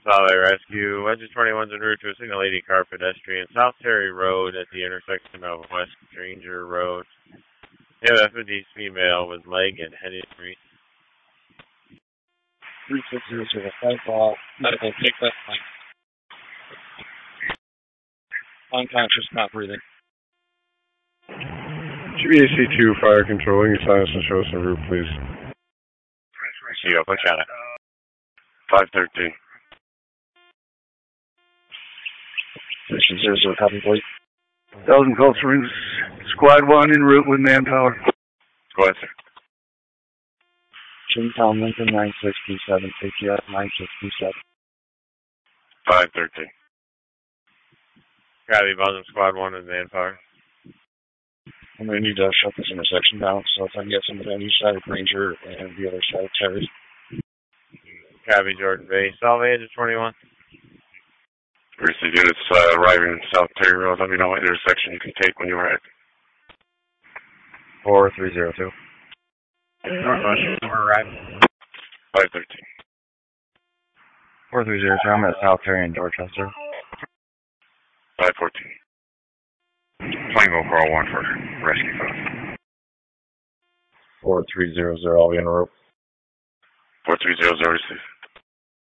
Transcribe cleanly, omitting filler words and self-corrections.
Solid Rescue. Wedge 21's en route to a single lady car pedestrian. South Terry Road at the intersection of West Stranger Road. Yeah, FMD's female with leg and head injury. 3605 medical take that line. Unconscious, not breathing. GBAC2 fire control. You can sign us and show us the route, please. See you up, look at it. 513. Mission 00, copy, please. 1000 Cold Springs, Squad 1 en route with manpower. Go ahead, sir. Town Lincoln 9627, ATF 9627. 513. Copy, Boston Squad 1 with manpower. I'm going to need to shut this intersection down, so if I can get somebody on each side of Ranger and the other side of Terry. Copy, Jordan Bay. Solve Edge 21. Emergency units arriving in South Terry Road. Let me know what intersection you can take when you arrive. 4302. Northwest, we're arriving. 513. 4302, I'm at South Terry in Dorchester. 514. Tango 401 for rescue phone. 4300, I'll be en route. 4300 receive.